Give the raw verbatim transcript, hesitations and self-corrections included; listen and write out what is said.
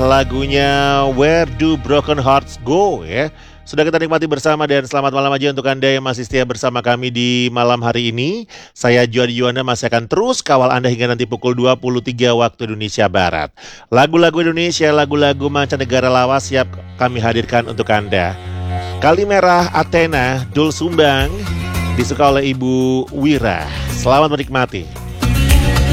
lagunya Where Do Broken Hearts Go ya. Sudah kita nikmati bersama dan selamat malam aja untuk Anda yang masih setia bersama kami di malam hari ini. Saya Juan Yuwana masih akan terus kawal Anda hingga nanti pukul dua puluh tiga waktu Indonesia Barat. Lagu-lagu Indonesia, lagu-lagu mancanegara lawas siap kami hadirkan untuk Anda. Kalimerah Athena, Dul Sumbang, disuka oleh Ibu Wira. Selamat menikmati.